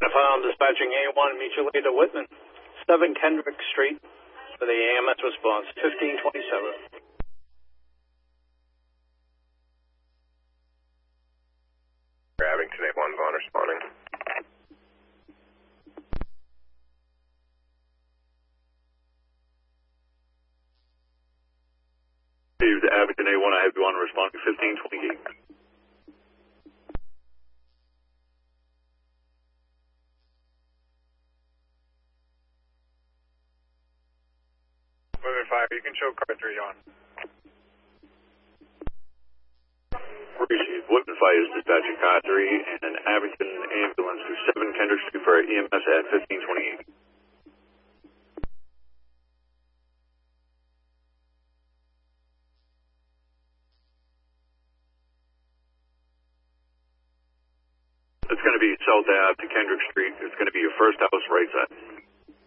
Farm dispatching A1, meet you later, Whitman. 7 Kendrick Street for the AMS response, 1527. Abington A1, Vaughn responding. Steve, to Abington A1, I have you on responding 1528. Moving 5, you can show car 3 on. Appreciate Whitman Fire is dispatching car 3 and an Abington ambulance to 7 Kendrick Street for EMS at 1528. It's going to be South Ave to Kendrick Street. It's going to be your first house right side.